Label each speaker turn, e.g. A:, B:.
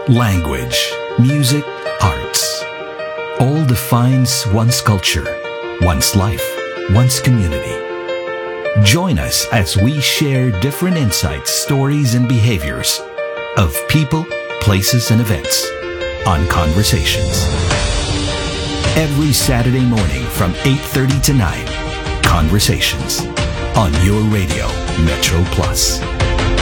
A: language, music, arts. All defines one's culture, one's life, one's community. Join us as we share different insights, stories, and behaviors of people, places, and events on Conversations. Every Saturday morning from 8:30 to 9, Conversations on your radio, Metro Plus.